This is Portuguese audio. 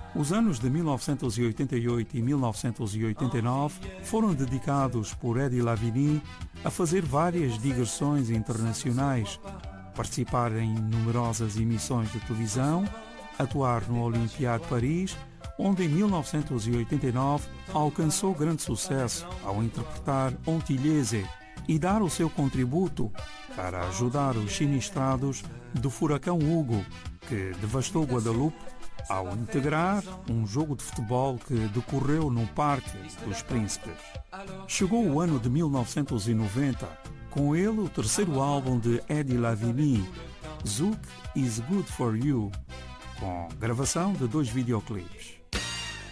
Os anos de 1988 e 1989 foram dedicados por Eddie Lavigne a fazer várias digressões internacionais, participar em numerosas emissões de televisão, atuar no Olympia de Paris, onde em 1989 alcançou grande sucesso ao interpretar Antilhese e dar o seu contributo para ajudar os sinistrados do furacão Hugo, que devastou Guadalupe, ao integrar um jogo de futebol que decorreu no Parque dos Príncipes. Chegou o ano de 1990, com ele o terceiro álbum de Eddie Lavigne, Zouk is Good for You, com gravação de 2 videoclipes.